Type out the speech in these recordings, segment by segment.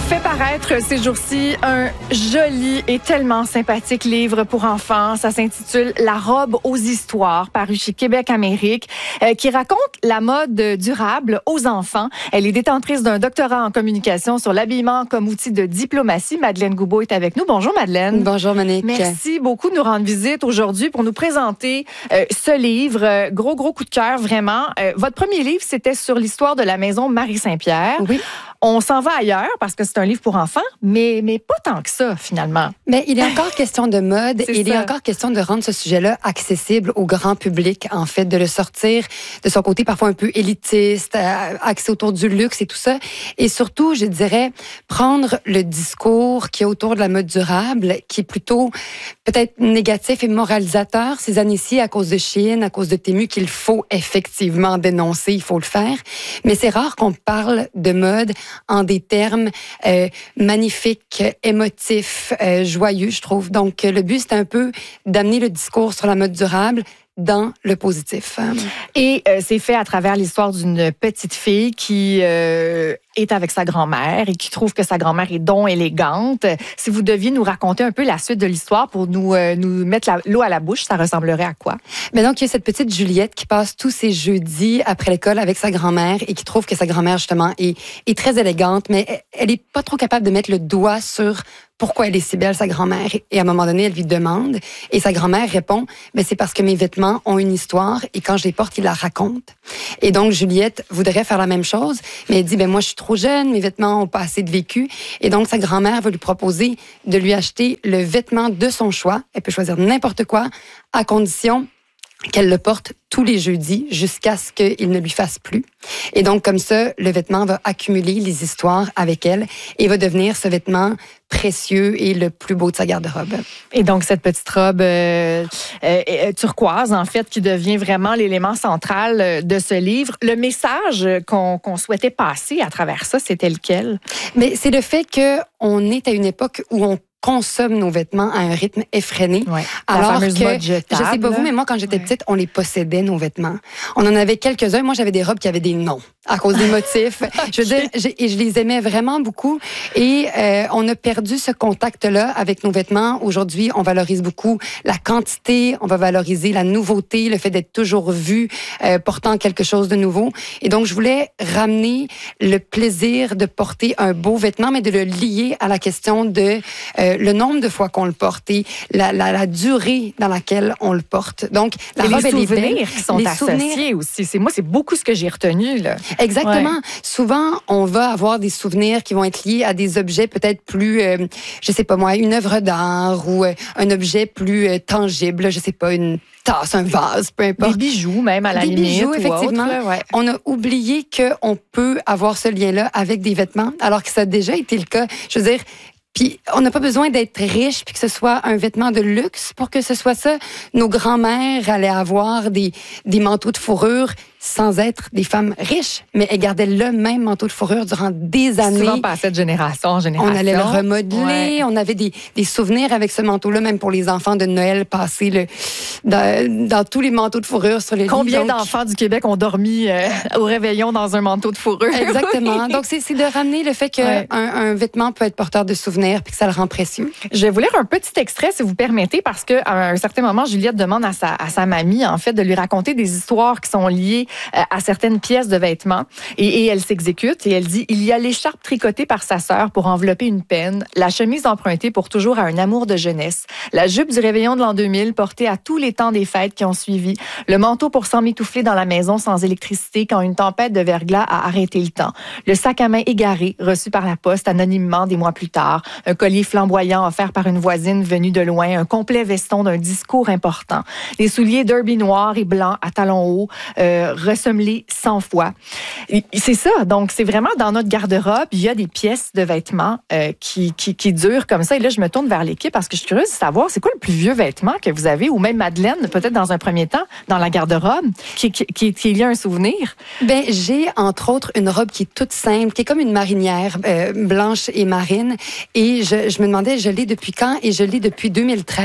fait paraître ces jours-ci un joli et tellement sympathique livre pour enfants. Ça s'intitule La robe aux histoires, paru chez Québec Amérique, qui raconte la mode durable aux enfants. Elle est détentrice d'un doctorat en communication sur l'habillement comme outil de diplomatie. Madeleine Goubeau est avec nous. Bonjour Madeleine. Bonjour Monique. Merci beaucoup de nous rendre visite aujourd'hui pour nous présenter ce livre. Gros coup de cœur, vraiment. Votre premier livre, c'était sur l'histoire de la maison Marie-Saint-Pierre. Oui. On s'en va ailleurs parce que c'est un livre pour enfants, mais pas tant que ça, finalement. Mais il est encore question de mode et il est ça. encore question de rendre ce sujet-là accessible au grand public, en fait, de le sortir de son côté parfois un peu élitiste, axé autour du luxe et tout ça. Et surtout, je dirais, prendre le discours qui est autour de la mode durable, qui est plutôt peut-être négatif et moralisateur ces années-ci à cause de Shein, à cause de Temu, qu'il faut effectivement dénoncer, il faut le faire. Mais c'est rare qu'on parle de mode en des termes magnifiques, émotifs, joyeux, je trouve. Donc, le but, c'est un peu d'amener le discours sur la mode durable dans le positif. Et c'est fait à travers l'histoire d'une petite fille qui est avec sa grand-mère et qui trouve que sa grand-mère est donc élégante. Si vous deviez nous raconter un peu la suite de l'histoire pour nous mettre l'eau à la bouche, ça ressemblerait à quoi? Mais donc, il y a cette petite Juliette qui passe tous ses jeudis après l'école avec sa grand-mère et qui trouve que sa grand-mère, justement, est très élégante, mais elle est pas trop capable de mettre le doigt sur pourquoi elle est si belle, sa grand-mère. Et à un moment donné, elle lui demande, et sa grand-mère répond, mais c'est parce que mes vêtements ont une histoire, et quand je les porte, ils la racontent. Et donc, Juliette voudrait faire la même chose, mais elle dit, moi, je suis trop jeune, mes vêtements ont pas assez de vécu. Et donc, sa grand-mère va lui proposer de lui acheter le vêtement de son choix. Elle peut choisir n'importe quoi, à condition qu'elle le porte tous les jeudis jusqu'à ce qu'il ne lui fasse plus. Et donc, comme ça, le vêtement va accumuler les histoires avec elle et va devenir ce vêtement précieux et le plus beau de sa garde-robe. Et donc, cette petite robe turquoise, en fait, qui devient vraiment l'élément central de ce livre. Le message qu'on souhaitait passer à travers ça, c'était lequel? Mais c'est le fait qu'on est à une époque où on consomme nos vêtements à un rythme effréné. Ouais, alors la fameuse que, mode jetable. Je sais pas vous, mais moi, quand j'étais petite, on les possédait, nos vêtements. On en avait quelques-uns. Moi, j'avais des robes qui avaient des noms à cause des motifs. Je veux dire, et je les aimais vraiment beaucoup. Et on a perdu ce contact-là avec nos vêtements. Aujourd'hui, on valorise beaucoup la quantité, on va valoriser la nouveauté, le fait d'être toujours vu, portant quelque chose de nouveau. Et donc, je voulais ramener le plaisir de porter un beau vêtement, mais de le lier à la question de le nombre de fois qu'on le porte et la durée dans laquelle on le porte. Donc, la robe, les elle est belle. souvenirs qui sont associés aussi. C'est beaucoup ce que j'ai retenu, là. Exactement. Ouais. Souvent, on va avoir des souvenirs qui vont être liés à des objets peut-être plus, je sais pas moi, une œuvre d'art ou un objet plus tangible, je sais pas, une tasse, un vase, peu importe. Des bijoux, même, à la limite. Des bijoux, effectivement. Autre, ouais. On a oublié qu'on peut avoir ce lien-là avec des vêtements, alors que ça a déjà été le cas. Je veux dire, puis on n'a pas besoin d'être riche puis que ce soit un vêtement de luxe pour que ce soit ça. Nos grands-mères allaient avoir des manteaux de fourrure sans être des femmes riches, mais elles gardaient le même manteau de fourrure durant des années. Souvent passé de génération en génération. On allait le remodeler, ouais. On avait des souvenirs avec ce manteau-là, même pour les enfants de Noël, passés dans tous les manteaux de fourrure sur les lits. Combien d'enfants du Québec ont dormi au réveillon dans un manteau de fourrure? Exactement. Donc, c'est de ramener le fait qu'un un vêtement peut être porteur de souvenirs puis que ça le rend précieux. Je vais vous lire un petit extrait, si vous permettez, parce qu'à un certain moment, Juliette demande à sa mamie, en fait, de lui raconter des histoires qui sont liées à certaines pièces de vêtements. Et elle s'exécute et elle dit « Il y a l'écharpe tricotée par sa sœur pour envelopper une peine, la chemise empruntée pour toujours à un amour de jeunesse, la jupe du réveillon de l'an 2000 portée à tous les temps des fêtes qui ont suivi, le manteau pour s'emmitoufler dans la maison sans électricité quand une tempête de verglas a arrêté le temps, le sac à main égaré reçu par la poste anonymement des mois plus tard, un collier flamboyant offert par une voisine venue de loin, un complet veston d'un discours important, des souliers derby noirs et blancs à talons hauts, ressemblés 100 fois. C'est ça. Donc, c'est vraiment dans notre garde-robe, il y a des pièces de vêtements qui durent comme ça. Et là, je me tourne vers l'équipe parce que je suis curieuse de savoir c'est quoi le plus vieux vêtement que vous avez, ou même Madeleine, peut-être dans un premier temps, dans la garde-robe, qui y a un souvenir? Ben, j'ai, entre autres, une robe qui est toute simple, qui est comme une marinière, blanche et marine. Et je me demandais, je l'ai depuis quand? Et je l'ai depuis 2013.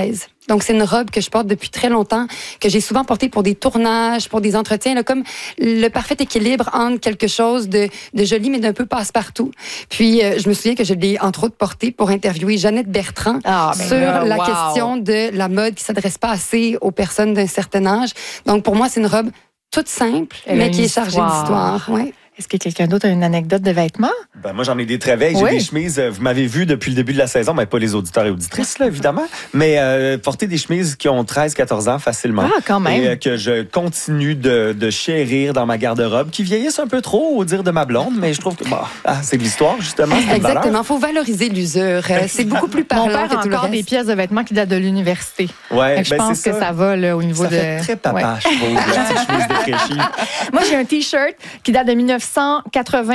Donc, c'est une robe que je porte depuis très longtemps, que j'ai souvent portée pour des tournages, pour des entretiens, là, comme le parfait équilibre entre quelque chose de joli, mais d'un peu passe-partout. Puis, je me souviens que je l'ai, entre autres, portée pour interviewer Jeannette Bertrand sur la question de la mode qui s'adresse pas assez aux personnes d'un certain âge. Donc, pour moi, c'est une robe toute simple, mais qui est chargée d'histoire. Ouais. Est-ce que quelqu'un d'autre a une anecdote de vêtements? Ben, moi, j'en ai des très vieilles. J'ai des chemises. Vous m'avez vu depuis le début de la saison, mais pas les auditeurs et auditrices, là, évidemment. Mais porter des chemises qui ont 13-14 ans facilement. Ah, quand même. Et que je continue de chérir dans ma garde-robe, qui vieillissent un peu trop, au dire de ma blonde, mais je trouve que c'est de l'histoire, justement. Exactement. Il faut valoriser l'usure. C'est beaucoup plus parlant Mon père que tout a encore le reste. des pièces de vêtements qui datent de l'université. Ouais, je pense que ça va là, au niveau ça fait très papa, je trouve, la petite chemise défraîchie. Moi, j'ai un T-shirt qui date de 1997.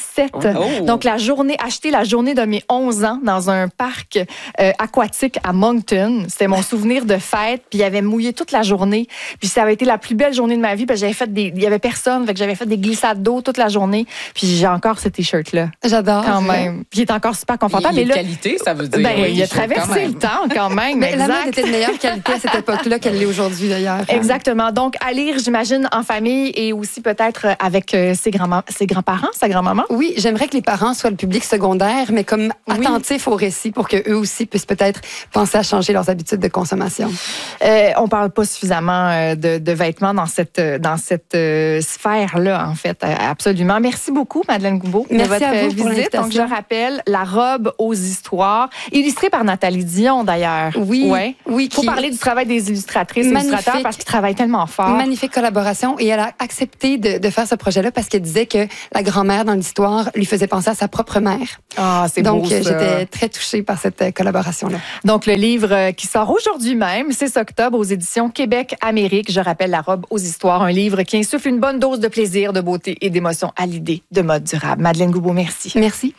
Donc, acheté la journée de mes 11 ans dans un parc aquatique à Moncton. C'était mon souvenir de fête. Puis, il avait mouillé toute la journée. Puis, ça avait été la plus belle journée de ma vie. Puis, il y avait personne. Fait que j'avais fait des glissades d'eau toute la journée. Puis, j'ai encore ce T-shirt-là. J'adore. Quand même. Puis, il est encore super confortable. Il est de qualité, ça veut dire. Ben, il a traversé le temps quand même. Mais la mode était de meilleure qualité à cette époque-là qu'elle l'est aujourd'hui, d'ailleurs. Exactement. Donc, à lire, j'imagine, en famille et aussi peut-être avec ses grands-parents, sa grand-maman. Oui, j'aimerais que les parents soient le public secondaire, mais comme attentifs au récit pour qu'eux aussi puissent peut-être penser à changer leurs habitudes de consommation. On parle pas suffisamment de vêtements dans cette sphère-là, en fait. Absolument. Merci beaucoup, Madeleine Goubeau, de votre visite. Donc, je rappelle, La robe aux histoires, illustrée par Nathalie Dion, d'ailleurs. Oui. Il faut parler du travail des illustratrices et illustrateurs parce qu'ils travaillent tellement fort. Magnifique collaboration. Et elle a accepté de faire ce projet-là parce qu'elle disait que la grand-mère dans l'histoire lui faisait penser à sa propre mère. Ah, c'est beau, ça. Donc, j'étais très touchée par cette collaboration-là. Donc, le livre qui sort aujourd'hui même, 6 octobre, aux éditions Québec-Amérique. Je rappelle, La robe aux histoires, un livre qui insuffle une bonne dose de plaisir, de beauté et d'émotion à l'idée de mode durable. Madeleine Goubeau, merci. Merci.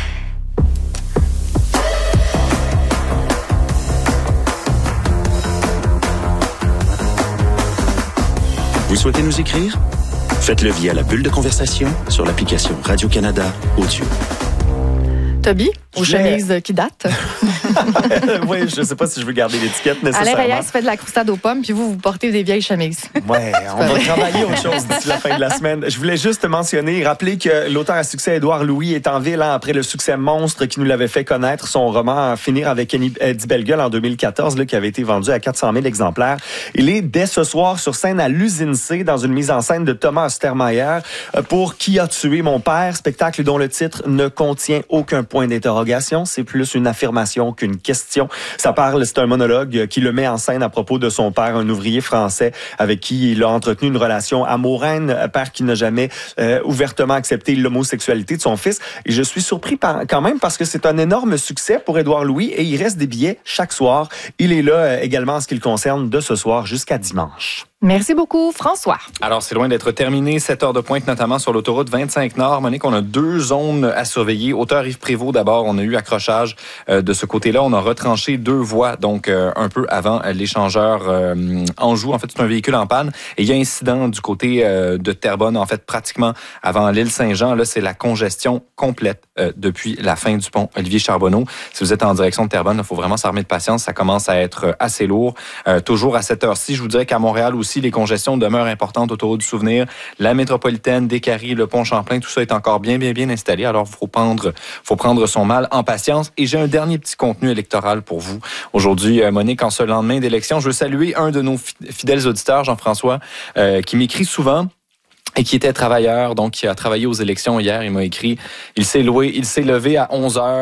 Vous souhaitez nous écrire? Faites-le via la bulle de conversation sur l'application Radio-Canada Audio. Toby, aux chemises qui datent. Oui, je ne sais pas si je veux garder l'étiquette nécessairement. Alain Reyes fait de la croustade aux pommes, puis vous portez des vieilles chemises. Oui, on va travailler autre chose d'ici la fin de la semaine. Je voulais juste mentionner, rappeler que l'auteur à succès Édouard Louis est en ville après le succès monstre qui nous l'avait fait connaître, son roman Finir avec Eddie Bellegueule en 2014, qui avait été vendu à 400 000 exemplaires. Il est dès ce soir sur scène à l'Usine C dans une mise en scène de Thomas Ostermayer pour Qui a tué mon père, spectacle dont le titre ne contient aucun point d'interrogation. C'est plus une affirmation qu'une question. C'est un monologue qui le met en scène à propos de son père, un ouvrier français avec qui il a entretenu une relation amoureuse, père qui n'a jamais ouvertement accepté l'homosexualité de son fils. Et je suis surpris quand même parce que c'est un énorme succès pour Édouard Louis et il reste des billets chaque soir. Il est là également en ce qui le concerne de ce soir jusqu'à dimanche. Merci beaucoup, François. Alors, c'est loin d'être terminé. 7 heures de pointe, notamment sur l'autoroute 25 Nord. Monique, on a 2 zones à surveiller. Hauteur Yves-Prévost, d'abord, on a eu accrochage de ce côté-là. On a retranché 2 voies, donc un peu avant l'échangeur Anjou. En fait, c'est un véhicule en panne. Et il y a incident du côté de Terrebonne, en fait, pratiquement avant l'île Saint-Jean. Là, c'est la congestion complète depuis la fin du pont Olivier Charbonneau. Si vous êtes en direction de Terrebonne, il faut vraiment s'armer de patience. Ça commence à être assez lourd. Toujours à cette heure-ci, je vous dirais qu'à Montréal aussi, les congestions demeurent importantes autour du Souvenir. La métropolitaine, Descaries, le pont Champlain, tout ça est encore bien installé. Alors, faut prendre son mal en patience. Et j'ai un dernier petit contenu électoral pour vous. Aujourd'hui, Monique, en ce lendemain d'élection, je veux saluer un de nos fidèles auditeurs, Jean-François, qui m'écrit souvent et qui était travailleur, donc qui a travaillé aux élections hier. Il m'a écrit, il s'est levé à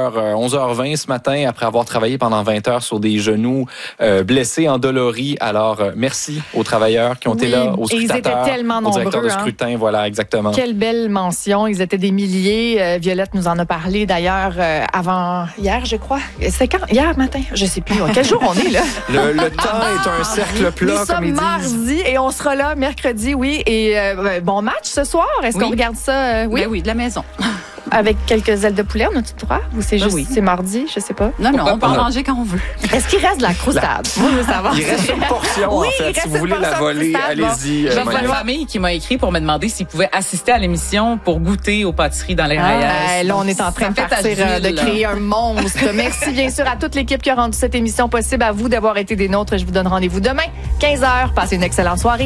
11h20 ce matin après avoir travaillé pendant 20 heures sur des genoux blessés, endoloris. Alors, merci aux travailleurs qui ont été là, aux scrutateurs, ils étaient tellement nombreux, aux directeurs de scrutin. Voilà, exactement. Quelle belle mention. Ils étaient des milliers. Violette nous en a parlé d'ailleurs avant hier, je crois. C'est quand? Hier matin? Je sais plus. Quel jour on est là? Le temps est un cercle plat, nous comme ils disent. mardi et on sera là mercredi, oui. Et bon match ce soir. Est-ce qu'on regarde ça? Oui. Ben oui, de la maison. avec quelques ailes de poulet, on a-tu le droit? Ou c'est juste, oui. c'est mardi, je sais pas. Non, on peut en manger quand on veut. Est-ce qu'il reste de la croustade? Moi, je veux savoir. Il reste une portion, Oui, en il fait. reste Si vous une voulez la portion de voler, croustade, bon. allez-y. J'ai Monica. une famille qui m'a écrit pour me demander s'ils pouvaient assister à l'émission pour goûter aux pâtisseries dans les Reyes. Là, on est en train de partir de créer un monstre. Merci bien sûr à toute l'équipe qui a rendu cette émission possible, à vous d'avoir été des nôtres. Je vous donne rendez-vous demain, 15h. Passez une excellente soirée.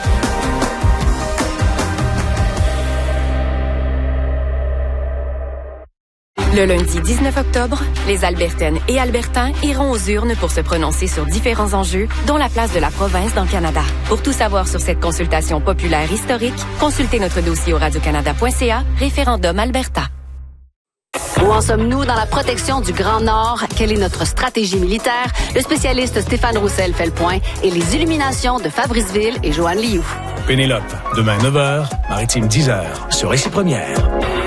Le lundi 19 octobre, les Albertaines et Albertains iront aux urnes pour se prononcer sur différents enjeux, dont la place de la province dans le Canada. Pour tout savoir sur cette consultation populaire historique, consultez notre dossier au radiocanada.ca, référendum Alberta. Où en sommes-nous dans la protection du Grand Nord? Quelle est notre stratégie militaire? Le spécialiste Stéphane Roussel fait le point et les illuminations de Fabriceville et Joanne Lioux. Pénélope, demain 9h, Maritime 10h, sur Ici Première.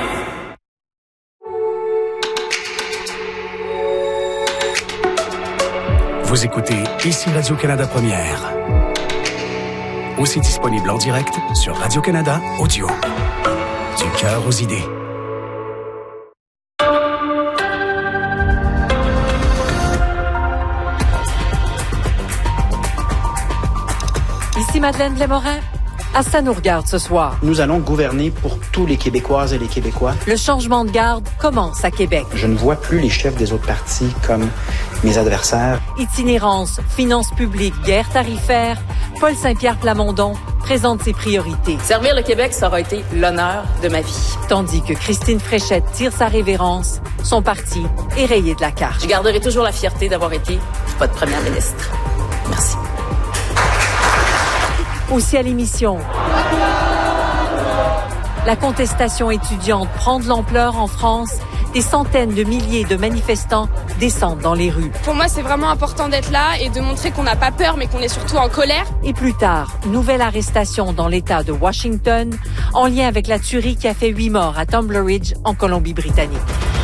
Vous écoutez Ici Radio-Canada Première. Aussi disponible en direct sur Radio-Canada Audio. Du cœur aux idées. Ici Madeleine Blais-Morin. Ça nous regarde ce soir. Nous allons gouverner pour tous les Québécoises et les Québécois. Le changement de garde commence à Québec. Je ne vois plus les chefs des autres partis comme mes adversaires. Itinérance, finances publiques, guerre tarifaire, Paul Saint-Pierre Plamondon présente ses priorités. Servir le Québec, ça aura été l'honneur de ma vie. Tandis que Christine Fréchette tire sa révérence, son parti est rayé de la carte. Je garderai toujours la fierté d'avoir été votre première ministre. Merci. Aussi à l'émission, la contestation étudiante prend de l'ampleur en France. Des centaines de milliers de manifestants descendent dans les rues. Pour moi, c'est vraiment important d'être là et de montrer qu'on n'a pas peur, mais qu'on est surtout en colère. Et plus tard, nouvelle arrestation dans l'État de Washington, en lien avec la tuerie qui a fait 8 morts à Tumbler Ridge, en Colombie-Britannique.